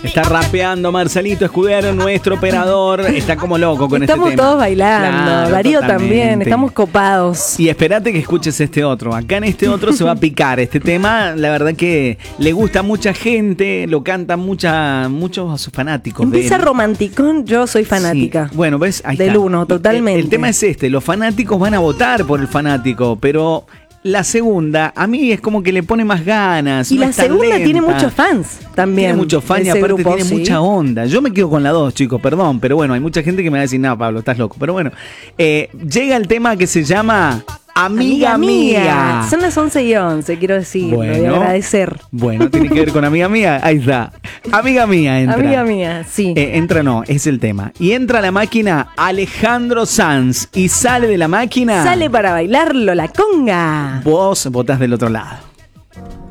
Está rapeando Marcelito Escudero, nuestro operador. Está como loco con Estamos este tema. todos bailando. Claro, Darío totalmente. también. Estamos copados. Y espérate que escuches este otro. Acá en este otro se va a picar. Este tema, la verdad que le gusta a mucha gente. Lo cantan muchos a sus fanáticos. Empieza romanticón. Yo soy fanática. Sí. Bueno, ¿ves? Ahí Del está. uno, totalmente. El tema es este. Los fanáticos van a votar por el fanático, pero... La segunda, a mí es como que le pone más ganas. Y no la es tan segunda lenta. tiene muchos fans también. Tiene muchos fans y ese aparte grupo, tiene sí. mucha onda. Yo me quedo con la 2, chicos, perdón. Pero bueno, hay mucha gente que me va a decir, no, Pablo, estás loco. Pero bueno, llega el tema que se llama Amiga Mía. Son las 11:11, quiero decir. Voy a agradecer. Bueno, tiene que ver con Amiga Mía. Ahí está. Amiga Mía entra. Amiga Mía, sí. Entra no, es el tema. Y entra a la máquina Alejandro Sanz. Y sale de la máquina. Sale para bailarlo la conga. Vos votás del otro lado.